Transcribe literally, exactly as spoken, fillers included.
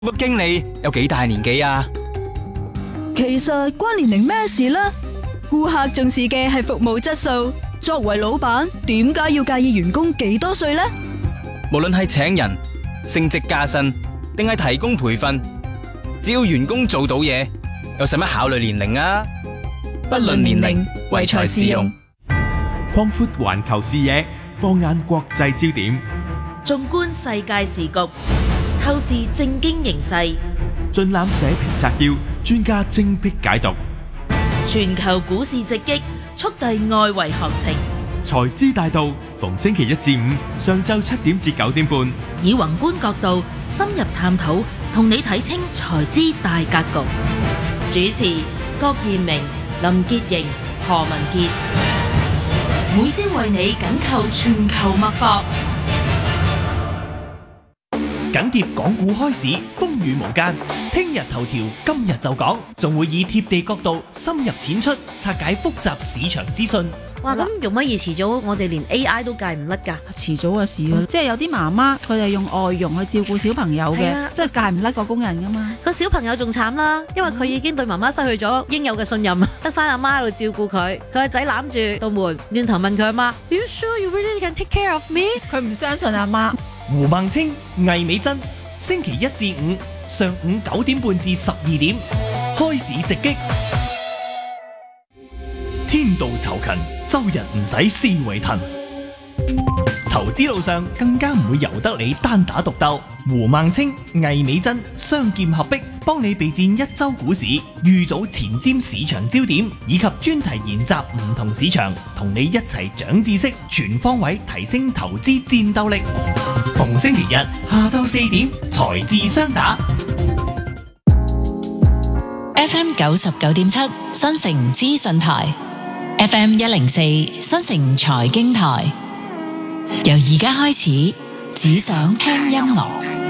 個經理有幾大年紀啊？ 其實關年齡咩事呢？顧客重視嘅係服務質素。作為老闆，點解要介意員工幾多歲呢？ 無論係請人、升職加薪，定係提供培訓，只要員工做到嘢，又使乜考慮年齡啊？不論年齡，唯才是用。 擴闊環球視野，放眼國際焦點， 縱觀世界時局，透視政經形勢， 盡覽社評摘要，專家精闢解讀。 全球股市直擊，速遞外圍行情。 財資大道，逢星期一至五上晝七點至九點半， 以宏觀角度深入探討，同你睇清財資大格局。主持郭彥明、林潔瑩、何文傑，每朝為你緊扣全球脈搏。 緊貼港股開市，風雨無間。聽日頭條，今日就講，仲會以貼地角度深入淺出，拆解複雜市場資訊。 哇！咁容乜易遲早我哋連 A I 都戒唔甩㗎？ 遲早嘅事、嗯、即係有啲媽媽佢哋用外傭去照顧小朋友嘅，啊、即係戒唔甩個工人㗎嘛。 個小朋友仲慘啦，因為佢已經對媽媽失去咗應有嘅信任，得翻阿媽喺度照顧佢。佢個仔攬住道門，轉頭問佢阿媽 ：You sure you really can take care of me？ 佢唔相信阿媽。 胡孟青、魏美珍，星期一至五上午九點半至十二點，開市直擊。天道酬勤，周日唔使思維騰。投資路上更加唔會由得你單打獨鬥。胡孟青、魏美珍雙劍合璧，幫你備戰一周股市，預早前瞻市場焦點，以及專題研習唔同市場，同你一齊長知識，全方位提升投資戰鬥力。逢星期日下晝四點，財智雙打。 F M 九十九點七新城資訊台。F M 一零四新城財經台，由而家開始，只想聽音樂。